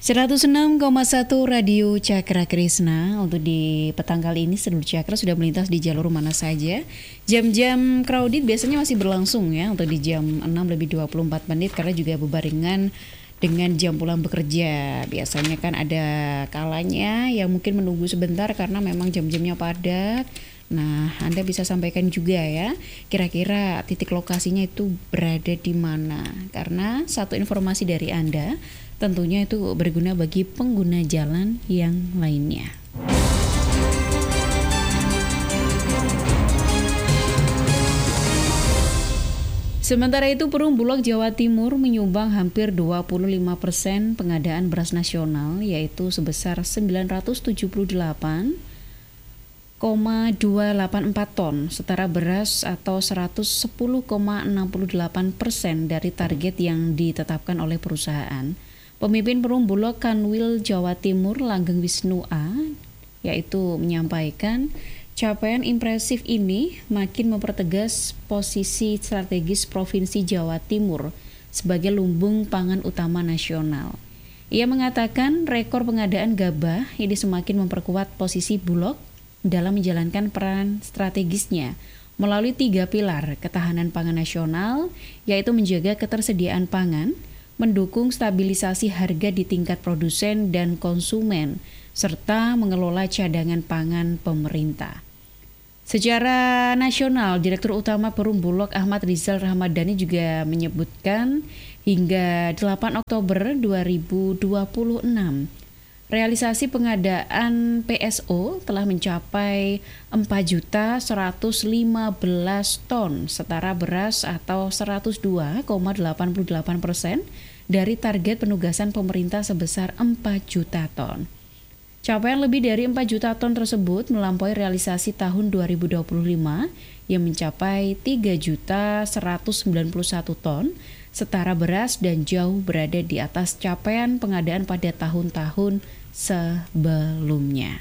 106,1 Radio Cakra Krisna. Untuk di petang kali ini seluruh Cakra sudah melintas di jalur mana saja. Jam-jam crowded biasanya masih berlangsung ya, untuk di jam 6:24 karena juga bebarengan dengan jam pulang bekerja. Biasanya kan ada kalanya yang mungkin menunggu sebentar karena memang jam-jamnya padat. Nah, Anda bisa sampaikan juga ya, kira-kira titik lokasinya itu berada di mana. Karena satu informasi dari Anda tentunya itu berguna bagi pengguna jalan yang lainnya. Sementara itu, Perum Bulog Jawa Timur menyumbang hampir 25% pengadaan beras nasional, yaitu sebesar 978,284 ton, setara beras atau 110,68% dari target yang ditetapkan oleh perusahaan. Pemimpin Perum Bulog Kanwil Jawa Timur Langgeng Wisnu A yaitu menyampaikan capaian impresif ini makin mempertegas posisi strategis Provinsi Jawa Timur sebagai lumbung pangan utama nasional. Ia mengatakan rekor pengadaan gabah ini semakin memperkuat posisi Bulog dalam menjalankan peran strategisnya melalui 3 pilar ketahanan pangan nasional, yaitu menjaga ketersediaan pangan, mendukung stabilisasi harga di tingkat produsen dan konsumen, serta mengelola cadangan pangan pemerintah. Secara nasional, Direktur Utama Perum Bulog Ahmad Rizal Rahmadani juga menyebutkan hingga 8 Oktober 2026, realisasi pengadaan PSO telah mencapai 4.115 ton, setara beras atau 102,88% dari target penugasan pemerintah sebesar 4 juta ton. Capaian lebih dari 4 juta ton tersebut melampaui realisasi tahun 2025 yang mencapai 3.191 ton, setara beras dan jauh berada di atas capaian pengadaan pada tahun-tahun sebelumnya.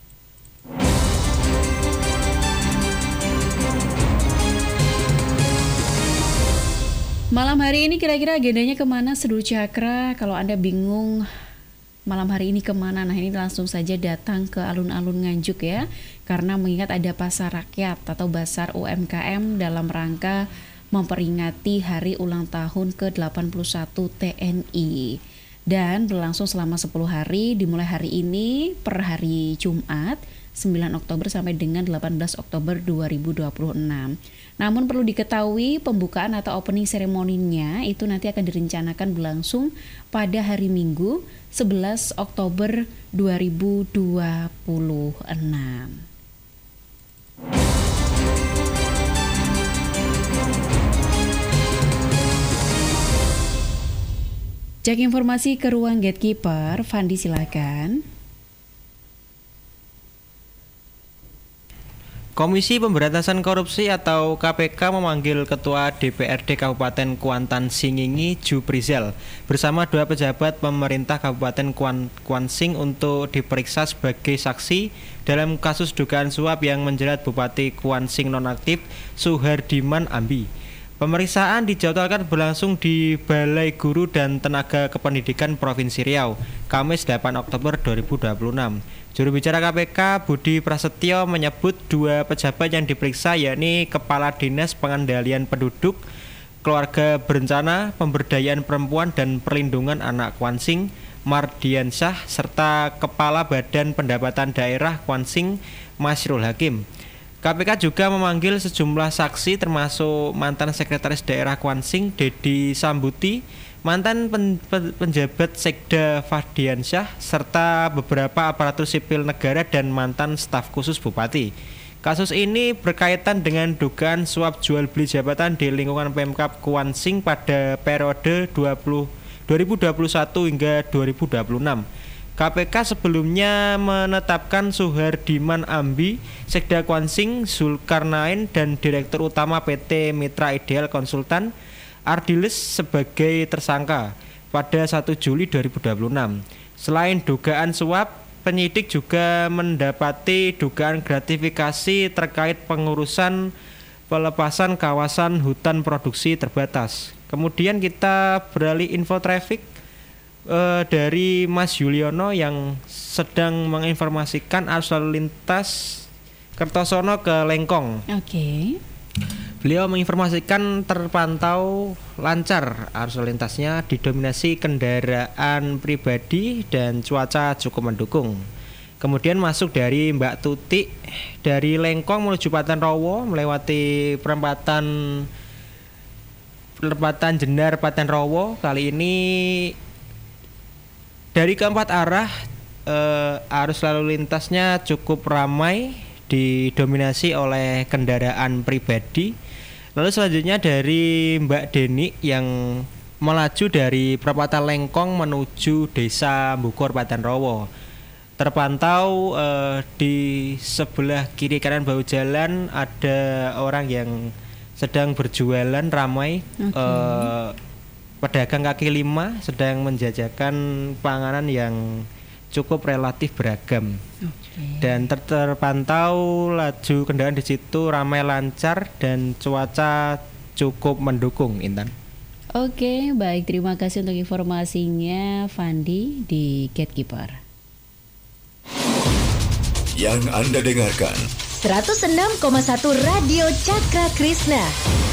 Malam hari ini kira-kira agendanya kemana seluruh Cakra? Kalau Anda bingung malam hari ini kemana? Nah, ini langsung saja datang ke alun-alun Nganjuk ya, karena mengingat ada pasar rakyat atau pasar UMKM dalam rangka memperingati hari ulang tahun ke-81 TNI. Dan berlangsung selama 10 hari, dimulai hari ini per hari Jumat 9 Oktober sampai dengan 18 Oktober 2026. Namun perlu diketahui pembukaan atau opening seremoninya itu nanti akan direncanakan berlangsung pada hari Minggu 11 Oktober 2026. Cek informasi ke ruang gatekeeper, Fandi silakan. Komisi Pemberantasan Korupsi atau KPK memanggil Ketua DPRD Kabupaten Kuantan Singingi Juprizal bersama 2 pejabat pemerintah Kabupaten Kuansing untuk diperiksa sebagai saksi dalam kasus dugaan suap yang menjerat Bupati Kuansing nonaktif Suhardiman Ambi. Pemeriksaan dijadwalkan berlangsung di Balai Guru dan Tenaga Kependidikan Provinsi Riau, Kamis 8 Oktober 2026. Juru bicara KPK Budi Prasetyo menyebut 2 pejabat yang diperiksa yakni Kepala Dinas Pengendalian Penduduk, Keluarga Berencana, Pemberdayaan Perempuan dan Perlindungan Anak Kuansing, Mardiansyah, serta Kepala Badan Pendapatan Daerah Kuansing, Masrul Hakim. KPK juga memanggil sejumlah saksi termasuk mantan Sekretaris Daerah Kuansing Dedi Sambuti, mantan penjabat Sekda Fahdiansyah, serta beberapa aparatur sipil negara dan mantan staf khusus Bupati. Kasus ini berkaitan dengan dugaan suap jual beli jabatan di lingkungan Pemkab Kuansing pada periode 2021 hingga 2026. KPK sebelumnya menetapkan Suhardiman Ambi, Sekda Kuansing Zulkarnain dan Direktur Utama PT Mitra Ideal Konsultan Ardiles sebagai tersangka pada 1 Juli 2026. Selain dugaan suap, penyidik juga mendapati dugaan gratifikasi terkait pengurusan pelepasan kawasan hutan produksi terbatas. Kemudian kita beralih info traffic. dari Mas Yuliono yang sedang menginformasikan arus lalu lintas Kertosono ke Lengkong. Oke. Beliau menginformasikan terpantau lancar arus lalu lintasnya, didominasi kendaraan pribadi dan cuaca cukup mendukung. Kemudian masuk dari Mbak Tuti dari Lengkong menuju Paten Rowo melewati perempatan Jenar Paten Rowo. Kali ini dari keempat arah arus lalu lintasnya cukup ramai, didominasi oleh kendaraan pribadi. Lalu selanjutnya dari Mbak Deni yang melaju dari perempatan Lengkong menuju Desa Bukor Paten Rowo. Terpantau di sebelah kiri kanan bahu jalan ada orang yang sedang berjualan ramai. Pedagang kaki lima sedang menjajakan panganan yang cukup relatif beragam. Dan terpantau laju kendaraan di situ ramai lancar dan cuaca cukup mendukung, Intan. Oke, baik, terima kasih untuk informasinya Fandi di Gatekeeper. Yang Anda dengarkan 106,1 Radio Cakra Krishna.